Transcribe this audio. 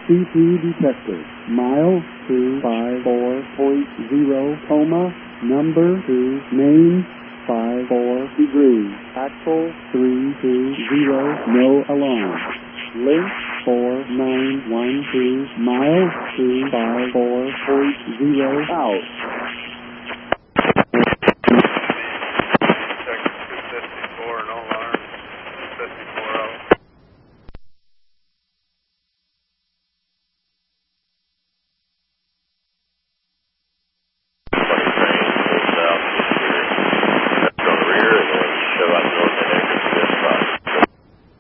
CP detected. Mile 254.0, coma, number 2, main, 54 degrees, axle 320, no alarm. Link 4912, mile 254.0 out.